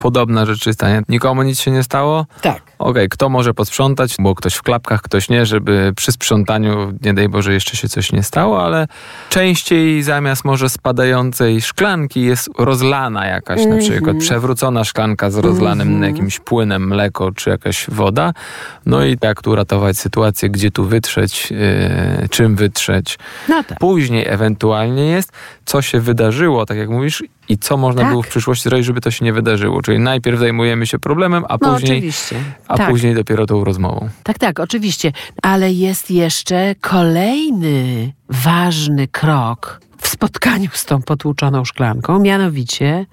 podobna rzecz się stanie. Nikomu nic się nie stało? Tak. Okej, kto może posprzątać? Bo ktoś w klapkach, ktoś nie, żeby przy sprzątaniu, nie daj Boże, jeszcze się coś nie stało, ale częściej zamiast może spadającej szklanki jest rozlana jakaś, na przykład przewrócona szklanka z rozlanym jakimś płynem, mleko czy jakaś woda. No i jak tu uratować sytuację, gdzie tu wytrzeć, czym wytrzeć. No tak. Później ewentualnie jest, co się wydarzyło, tak jak mówisz, i co można było w przyszłości zrobić, żeby to się nie wydarzyło. Czyli najpierw zajmujemy się problemem, a później dopiero tą rozmową. Tak, oczywiście. Ale jest jeszcze kolejny ważny krok w spotkaniu z tą potłuczoną szklanką, mianowicie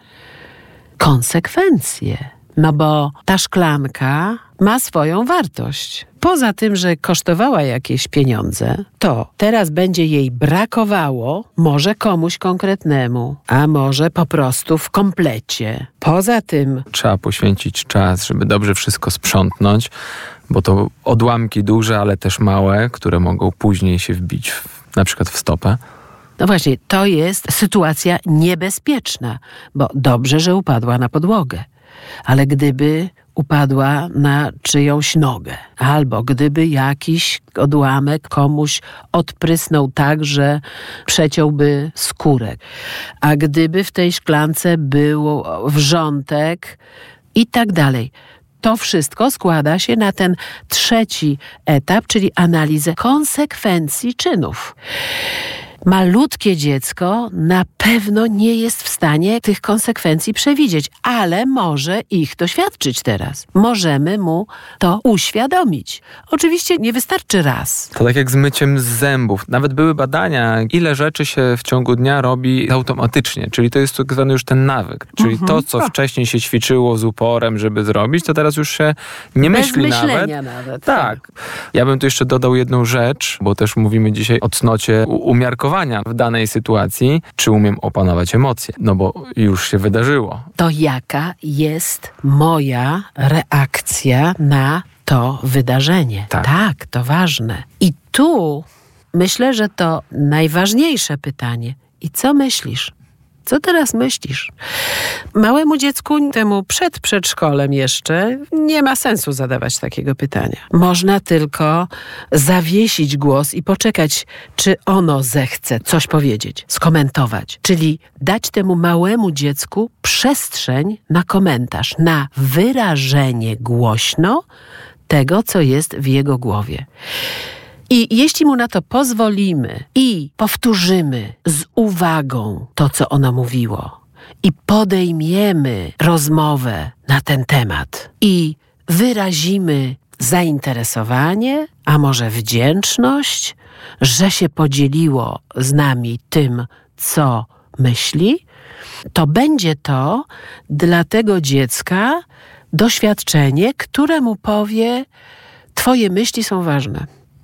konsekwencje. No bo ta szklanka ma swoją wartość. Poza tym, że kosztowała jakieś pieniądze, to teraz będzie jej brakowało może komuś konkretnemu, a może po prostu w komplecie. Poza tym trzeba poświęcić czas, żeby dobrze wszystko sprzątnąć, bo to odłamki duże, ale też małe, które mogą później się wbić na przykład w stopę. No właśnie, to jest sytuacja niebezpieczna, bo dobrze, że upadła na podłogę. Ale gdyby upadła na czyjąś nogę, albo gdyby jakiś odłamek komuś odprysnął tak, że przeciąłby skórek, a gdyby w tej szklance był wrzątek i tak dalej. To wszystko składa się na ten trzeci etap, czyli analizę konsekwencji czynów. Malutkie dziecko na pewno nie jest w stanie tych konsekwencji przewidzieć, ale może ich doświadczyć teraz. Możemy mu to uświadomić. Oczywiście nie wystarczy raz. To tak jak z myciem zębów. Nawet były badania, ile rzeczy się w ciągu dnia robi automatycznie, czyli to jest tak zwany już ten nawyk. Czyli to, co wcześniej się ćwiczyło z uporem, żeby zrobić, to teraz już się nie myśli nawet. Tak. Ja bym tu jeszcze dodał jedną rzecz, bo też mówimy dzisiaj o cnocie umiarkowania w danej sytuacji, czy umiem opanować emocje. No bo już się wydarzyło. To jaka jest moja reakcja na to wydarzenie? Tak, to ważne. I tu myślę, że to najważniejsze pytanie. I co myślisz? Co teraz myślisz? Małemu dziecku, temu przed przedszkolem jeszcze, nie ma sensu zadawać takiego pytania. Można tylko zawiesić głos i poczekać, czy ono zechce coś powiedzieć, skomentować. Czyli dać temu małemu dziecku przestrzeń na komentarz, na wyrażenie głośno tego, co jest w jego głowie. I jeśli mu na to pozwolimy i powtórzymy z uwagą to, co ono mówiło i podejmiemy rozmowę na ten temat i wyrazimy zainteresowanie, a może wdzięczność, że się podzieliło z nami tym, co myśli, to będzie to dla tego dziecka doświadczenie, które mu powie: twoje myśli są ważne.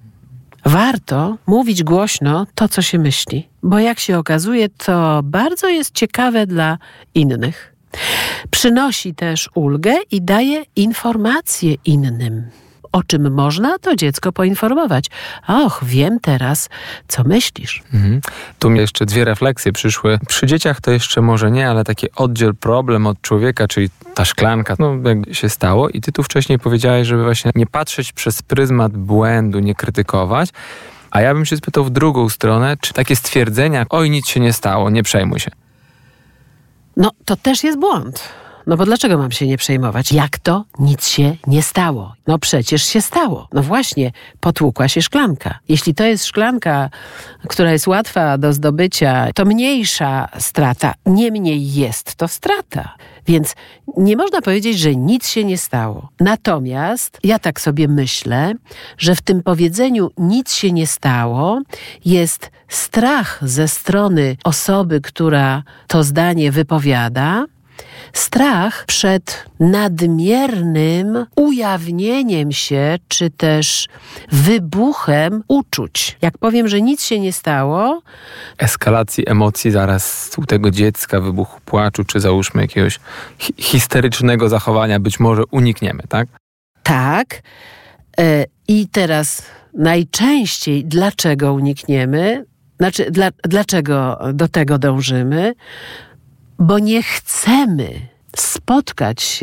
Warto mówić głośno to, co się myśli, bo jak się okazuje, to bardzo jest ciekawe dla innych. Przynosi też ulgę i daje informacje innym. O czym można to dziecko poinformować. Och, wiem teraz, co myślisz. Tu mi jeszcze dwie refleksje przyszły. Przy dzieciach to jeszcze może nie, ale taki oddziel problem od człowieka, czyli ta szklanka, no jak się stało. I ty tu wcześniej powiedziałeś, żeby właśnie nie patrzeć przez pryzmat błędu, nie krytykować. A ja bym się spytał w drugą stronę, czy takie stwierdzenia: oj, nic się nie stało, nie przejmuj się. No, to też jest błąd. No bo dlaczego mam się nie przejmować? Jak to nic się nie stało? No przecież się stało. No właśnie, potłukła się szklanka. Jeśli to jest szklanka, która jest łatwa do zdobycia, to mniejsza strata. Niemniej jest to strata. Więc nie można powiedzieć, że nic się nie stało. Natomiast ja tak sobie myślę, że w tym powiedzeniu nic się nie stało jest strach ze strony osoby, która to zdanie wypowiada, strach przed nadmiernym ujawnieniem się, czy też wybuchem uczuć. Jak powiem, że nic się nie stało... Eskalacji emocji zaraz u tego dziecka, wybuchu płaczu, czy załóżmy jakiegoś histerycznego zachowania być może unikniemy, tak? Tak. I teraz najczęściej dlaczego unikniemy? Dlaczego do tego dążymy? Bo nie chcemy spotkać się